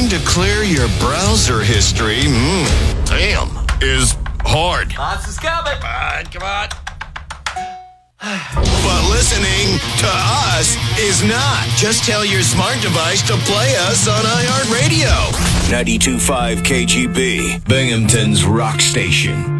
Trying to clear your browser history, damn, is hard. Monsters coming. Come on. But listening to us is not. Just tell your smart device to play us on iHeartRadio. 92.5 KGB, Binghamton's rock station.